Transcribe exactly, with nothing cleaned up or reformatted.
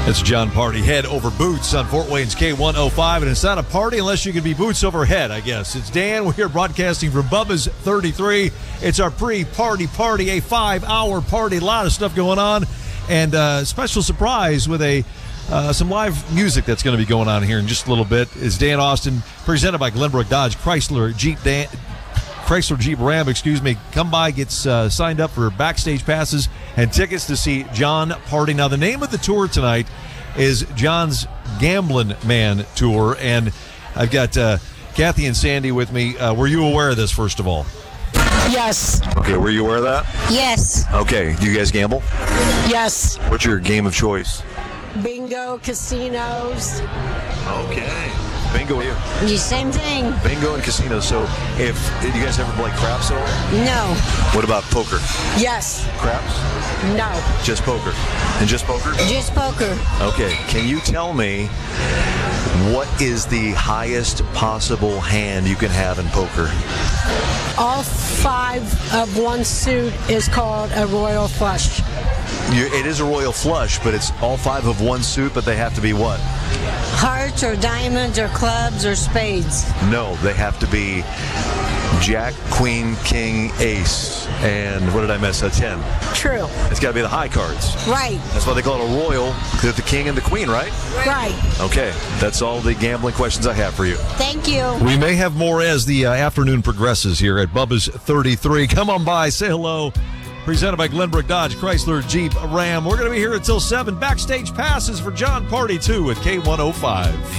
It's John Party, head over boots on Fort Wayne's K one oh five, and it's not a party unless you can be boots over head, I guess. It's Dan. We're here broadcasting from Bubba's thirty-three. It's our pre-party party, a five-hour party, a lot of stuff going on, and a special surprise with a uh, some live music that's going to be going on here in just a little bit. Is Dan Austin, presented by Glenbrook Dodge Chrysler Jeep Dan. Chrysler Jeep Ram, excuse me. Come by, gets uh, signed up for backstage passes and tickets to see John Party. Now, the name of the tour tonight is John's Gamblin' Man Tour, and I've got uh, Kathy and Sandy with me. Uh, were you aware of this, first of all? Yes. Okay, were you aware of that? Yes. Okay, do you guys gamble? Yes. What's your game of choice? Bingo, casinos. Okay. Bingo. The same thing. Bingo and casino. So, if did you guys ever play craps at all? No. What about poker? Yes. Craps? No. Just poker. And just poker? Just poker. Okay. Can you tell me what is the highest possible hand you can have in poker? All five of one suit is called a royal flush. You, it is a royal flush, but it's all five of one suit, but they have to be what? Hearts or diamonds or clubs or spades. No, they have to be Jack, Queen, King, Ace, and what did I miss? A ten. True. It's got to be the high cards. Right. That's why they call it a royal, because the king and the queen, right? Right. Okay, that's all the gambling questions I have for you. Thank you. We may have more as the uh, afternoon progresses here at Bubba's thirty-three. Come on by, say hello. Presented by Glenbrook Dodge Chrysler Jeep Ram. We're going to be here until seven. Backstage passes for John Party two at K one oh five.